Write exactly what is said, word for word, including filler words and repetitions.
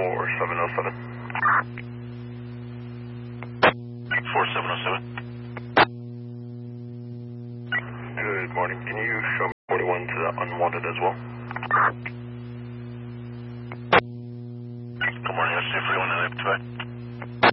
four seven oh seven. four seven oh seven. Good morning. Can you show me forty-one to the unwanted as well? Good morning, S C forty-one, nine eight two.